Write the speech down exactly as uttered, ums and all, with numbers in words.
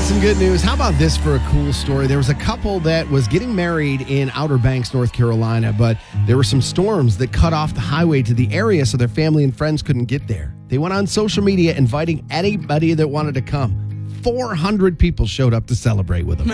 Some good news. How about this for a cool story? There was a couple that was getting married in Outer Banks, North Carolina, but there were some storms that cut off the highway to the area so their family and friends couldn't get there. They went on social media inviting anybody that wanted to come. four hundred people showed up to celebrate with them.